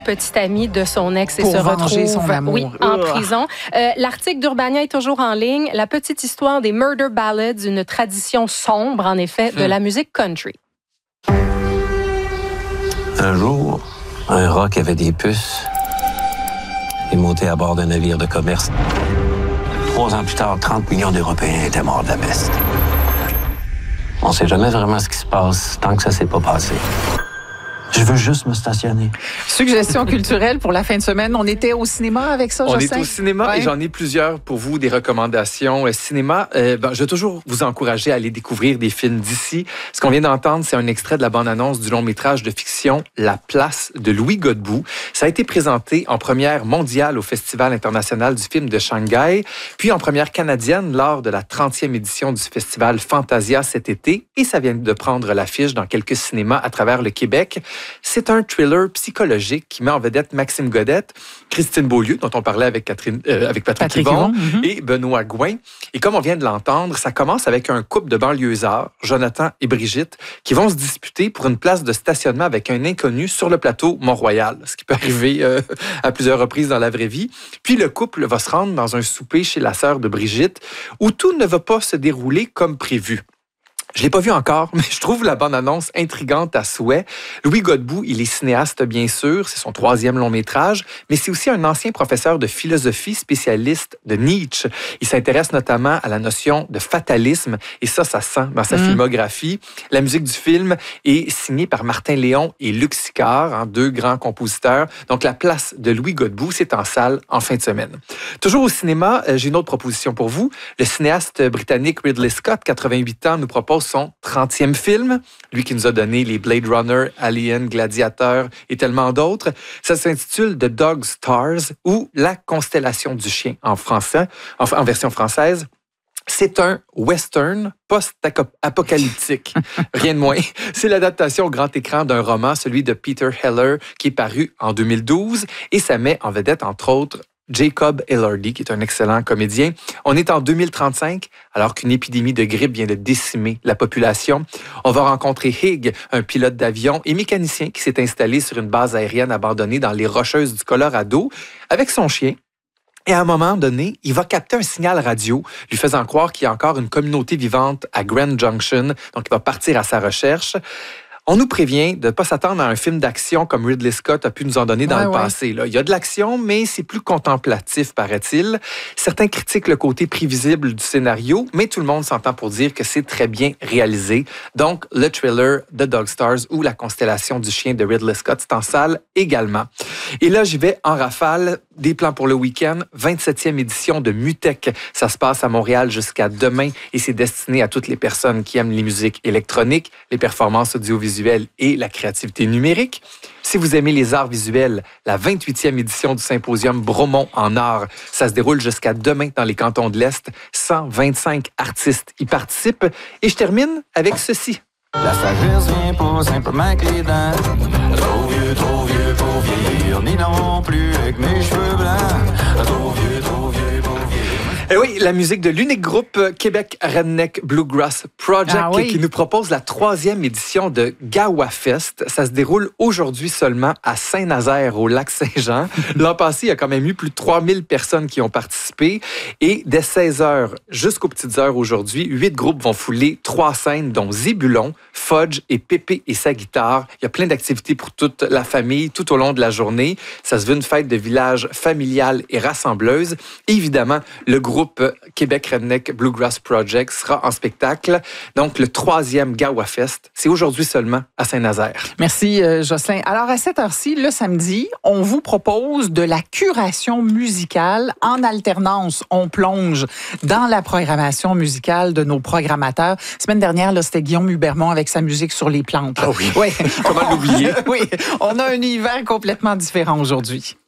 Petite amie de son ex et pour se retrouve son amour. en prison. L'article d'Urbania est toujours en ligne. La petite histoire des Murder Ballads, une tradition sombre, en effet, de la musique country. Un jour, un rat qui avait des puces est monté à bord d'un navire de commerce. 3 ans plus tard, 30 millions d'Européens étaient morts de la peste. On ne sait jamais vraiment ce qui se passe tant que ça s'est pas passé. Je veux juste me stationner. Suggestion culturelle pour la fin de semaine. On était au cinéma avec ça, On Jocelyn? est au cinéma et j'en ai plusieurs pour vous, des recommandations. Cinéma, je vais toujours vous encourager à aller découvrir des films d'ici. Ce qu'on vient d'entendre, c'est un extrait de la bande-annonce du long-métrage de fiction La Place de Louis Godbout. Ça a été présenté en première mondiale au Festival international du film de Shanghai, puis en première canadienne lors de la 30e édition du Festival Fantasia cet été. Et ça vient de prendre l'affiche dans quelques cinémas à travers le Québec. C'est un thriller psychologique qui met en vedette Maxime Godette, Christine Beaulieu, dont on parlait avec Patrick Yvon, et Benoît Gouin. Et comme on vient de l'entendre, ça commence avec un couple de banlieusards, Jonathan et Brigitte, qui vont se disputer pour une place de stationnement avec un inconnu sur le plateau Mont-Royal, ce qui peut arriver à plusieurs reprises dans la vraie vie. Puis le couple va se rendre dans un souper chez la sœur de Brigitte, où tout ne va pas se dérouler comme prévu. Je l'ai pas vu encore, mais je trouve la bande-annonce intrigante à souhait. Louis Godbout, il est cinéaste, bien sûr. C'est son 3e long-métrage, mais c'est aussi un ancien professeur de philosophie spécialiste de Nietzsche. Il s'intéresse notamment à la notion de fatalisme, et ça sent dans sa filmographie. La musique du film est signée par Martin Léon et Luc Sicard, 2 grands compositeurs. Donc, La Place de Louis Godbout, c'est en salle en fin de semaine. Toujours au cinéma, j'ai une autre proposition pour vous. Le cinéaste britannique Ridley Scott, 88 ans, nous propose son 30e film, lui qui nous a donné les Blade Runner, Alien, Gladiateur et tellement d'autres. Ça s'intitule The Dog Stars ou La Constellation du Chien en français, en version française. C'est un western post-apocalyptique. Rien de moins. C'est l'adaptation au grand écran d'un roman, celui de Peter Heller, qui est paru en 2012 et ça met en vedette, entre autres, Jacob Elordi, qui est un excellent comédien. On est en 2035, alors qu'une épidémie de grippe vient de décimer la population. On va rencontrer Hig, un pilote d'avion et mécanicien qui s'est installé sur une base aérienne abandonnée dans les Rocheuses du Colorado avec son chien. Et à un moment donné, il va capter un signal radio, lui faisant croire qu'il y a encore une communauté vivante à Grand Junction. Donc, il va partir à sa recherche. On nous prévient de ne pas s'attendre à un film d'action comme Ridley Scott a pu nous en donner dans le passé. Là. Il y a de l'action, mais c'est plus contemplatif, paraît-il. Certains critiquent le côté prévisible du scénario, mais tout le monde s'entend pour dire que c'est très bien réalisé. Donc, le thriller The Dog Stars ou La Constellation du Chien de Ridley Scott, c'est en salle également. Et là, j'y vais en rafale. Des plans pour le week-end. 27e édition de Mutech. Ça se passe à Montréal jusqu'à demain et c'est destiné à toutes les personnes qui aiment les musiques électroniques, les performances audiovisuelles et la créativité numérique. Si vous aimez les arts visuels, la 28e édition du symposium Bromont en art, ça se déroule jusqu'à demain dans les cantons de l'Est. 125 artistes y participent. Et je termine avec ceci. La sagesse vient pas simplement avec les dents. Trop vieux pour vieillir, ni non plus avec mes cheveux blancs. Trop vieux pour vieillir. Eh oui, la musique de l'unique groupe Québec Redneck Bluegrass Project qui nous propose la 3e édition de Gawa Fest. Ça se déroule aujourd'hui seulement à Saint-Nazaire, au Lac-Saint-Jean. L'an passé, il y a quand même eu plus de 3000 personnes qui ont participé. Et dès 16h jusqu'aux petites heures aujourd'hui, 8 groupes vont fouler 3 scènes, dont Zébulon, Fudge et Pépé et sa guitare. Il y a plein d'activités pour toute la famille tout au long de la journée. Ça se veut une fête de village familiale et rassembleuse. Et évidemment, le groupe Québec Redneck Bluegrass Project sera en spectacle. Donc, le 3e Gawa Fest, c'est aujourd'hui seulement à Saint-Nazaire. Merci, Jocelyn. Alors, à cette heure-ci, le samedi, on vous propose de la curation musicale en alternance. On plonge dans la programmation musicale de nos programmateurs. Semaine dernière, là, c'était Guillaume Hubermont avec sa musique sur les plantes. Ah oui, comment l'oublier? Oui, on a un univers complètement différent aujourd'hui.